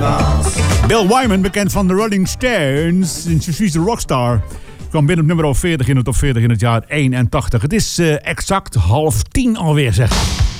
Bill Wyman, bekend van de Rolling Stones, in She's the Rockstar, kwam binnen op nummer 40 in de top 40 in het jaar 81. Het is exact 9:30 alweer, zeg.